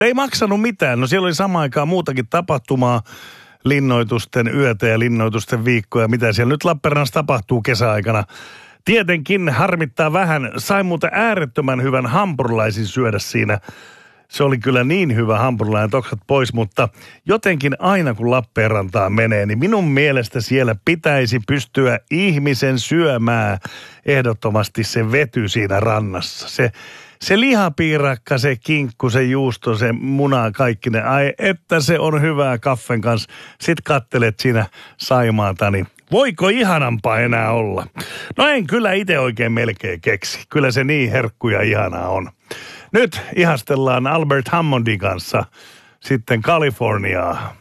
Ei maksanut mitään. No siellä oli samaan aikaan muutakin tapahtumaa, linnoitusten yötä ja linnoitusten viikkoja. Mitä siellä nyt Lappeenrannassa tapahtuu kesäaikana? Tietenkin harmittaa vähän. Sain muuten äärettömän hyvän hampurilaisin syödä siinä. Se oli kyllä niin hyvä hampurilainen, toksat pois, mutta jotenkin aina kun Lappeenrantaan menee, niin minun mielestä siellä pitäisi pystyä ihmisen syömään ehdottomasti se vety siinä rannassa. Se lihapiirakka, se kinkku, se juusto, se muna, kaikki ne. Ai, että se on hyvää kaffen kanssa. Sitten kattelet siinä Saimaata, niin voiko ihanampaa enää olla? No en kyllä itse oikein melkein keksi. Kyllä se niin herkku ja ihanaa on. Nyt ihastellaan Albert Hammondin kanssa sitten Kaliforniaa.